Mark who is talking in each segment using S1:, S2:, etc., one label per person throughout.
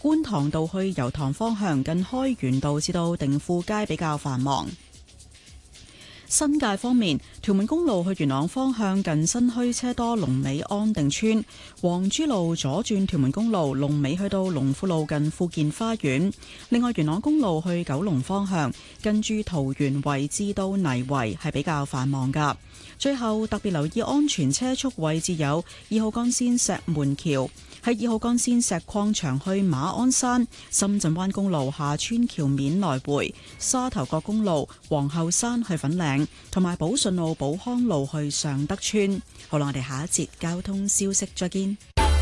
S1: 觀塘道去油塘方向近開源道至到定富街比較繁忙。新界方面，屯門公路去元朗方向近新墟車多，龍尾安定村；黃珠路左轉屯門公路，龍尾去到龍富路近富健花園。另外，元朗公路去九龍方向近住桃園圍至到泥圍係比較繁忙㗎。最後特別留意安全車速位置有2號幹線石門橋，喺2號幹線石礦場去馬鞍山，深圳灣公路下村橋面來回，沙頭角公路皇后山去粉嶺，同埋寶順路寶康路去尚德村。好啦，我哋下一節交通消息再見。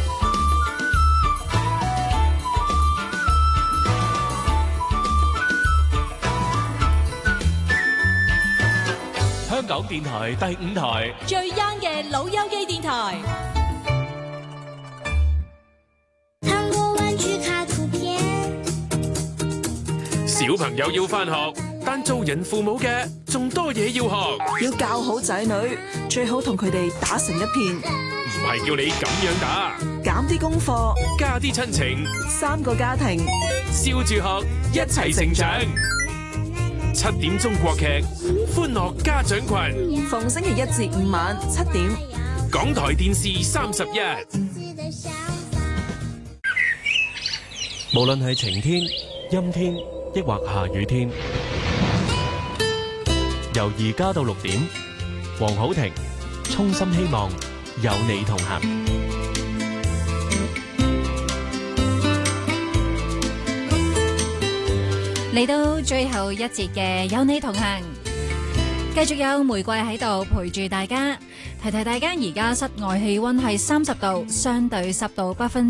S2: 香港電台第5台
S3: 最 young 嘅老友記電台。
S4: 糖果玩具卡圖片。
S2: 小朋友要返學，但做人父母嘅仲多嘢要學。
S5: 要教好仔女，最好同佢哋打成一片。
S2: 唔係叫你咁樣打，
S5: 減啲功課，
S2: 加啲親情
S5: 3個家庭，
S2: 笑住學，一齊成長。7點中國劇，歡樂家長群，
S5: 逢星期1至5晚7點，
S2: 港台電視31。無論係晴天、陰天，抑或下雨天，由而家到6點，黃好庭衷心希望有你同行。
S3: 嚟到最後一節嘅有你同行，繼續有玫瑰喺度陪住大家。提提大家，而家室外氣溫係30度，相對濕度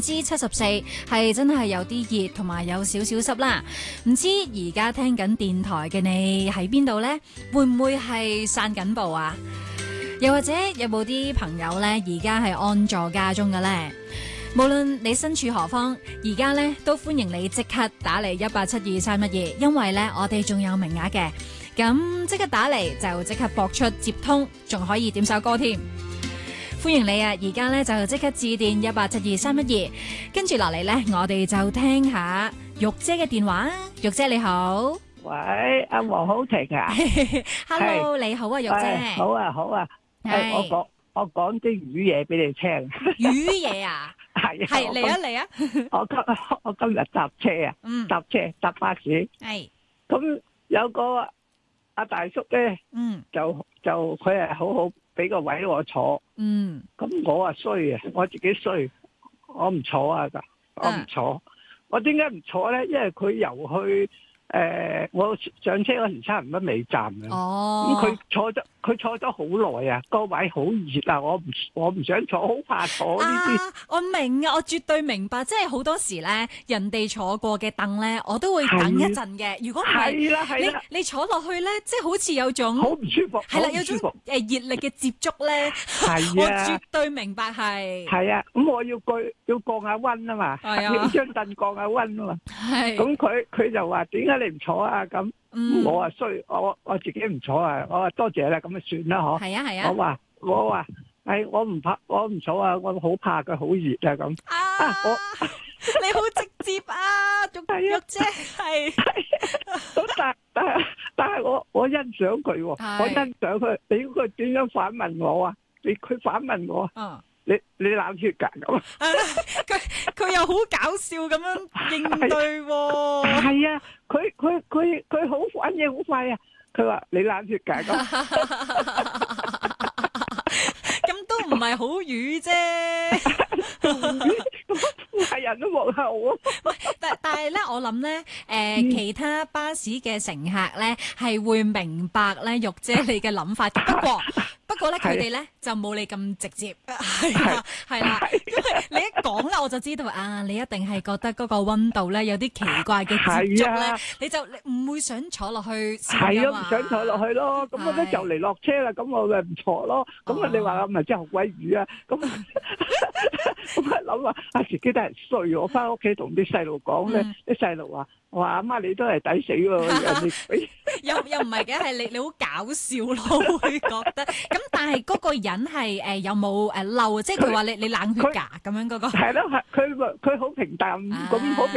S3: 74%，係真係有啲熱，同埋有少少濕啦。唔知而家聽緊電台嘅你喺邊度呢？會唔會係散緊步啊？又或者有冇啲朋友呢？而家係安坐家中嘅呢？無論你身處何方，而家呢都歡迎你即刻打嚟1872312，因為呢我哋仲有名額嘅。咁即刻打嚟就即刻駁出接通，仲可以點首歌添。歡迎你啊！而家呢就即刻致電1872312，跟住落嚟呢，我哋就聽下玉姐嘅電話。玉姐你好，
S6: 喂，阿黃好婷啊
S3: ，Hello，你好啊，玉姐，
S6: 好啊，好啊，我講啲魚嘢俾你聽。
S3: 魚嘢啊？係嚟啊嚟啊！
S6: 我今日搭車啊，搭巴士，
S3: 係
S6: 咁有個阿大叔咧，就佢係好好俾個位我坐，咁我啊衰啊，我自己衰，我唔坐啊，我唔坐，我點解唔坐咧？因為佢由去我上車嗰時差唔多尾站嘅，咁佢坐咗好耐啊，個位好熱啊，我唔想坐，好怕坐呢啲。
S3: 我明啊，我絕對明白，即係好多時咧，人哋坐過嘅凳咧，我都會等一陣嘅。如果唔係，你坐落去咧，即係好似有種
S6: 好唔舒服，
S3: 係啦，有種熱力嘅接觸咧，我絕對明白係。
S6: 係啊，咁我要降下溫啊嘛，要張凳降下溫啊嘛。係。咁佢就話點解你唔坐啊？咁我話衰，我自己唔坐啊！我話多謝啦，咁就算啦，嗬。係啊係啊。我話，我唔怕，我唔坐啊！我好怕佢好熱啊咁。
S3: 你好直接啊，玉姐係。
S6: 咁但係我欣賞佢，我欣賞佢。佢點樣反問我啊？佢反問我。你冷血㗎咁？
S3: 佢又好搞笑咁樣應對喎。
S6: 係啊，佢好反應好快啊！佢話你冷血㗎咁。
S3: 咁都唔係好語啫。
S6: 係人都望下我。
S3: 但係咧，我諗咧，其他巴士嘅乘客咧係會明白咧玉姐你嘅諗法。不過咧，佢哋咧就冇你咁直接，係啦，因為你一講咧，我就知道啊，你一定係覺得嗰個溫度咧有啲奇怪嘅接觸咧，你唔會想坐落去。
S6: 係啊，唔想坐落去咯。咁我咧就嚟落車啦，咁我咪唔坐咯。咁啊，你話我咪真係好鬼魚啊？咁啊諗話啊，自己都係衰。我翻屋企同啲細路講咧，啲細路話：我話阿媽你都係抵死喎。
S3: 又唔係嘅，係你好搞笑咯，會覺得。咁但係嗰個人係有冇嬲？即係佢話你冷血㗎咁樣嗰個。係咯，
S6: 佢好平淡咁好。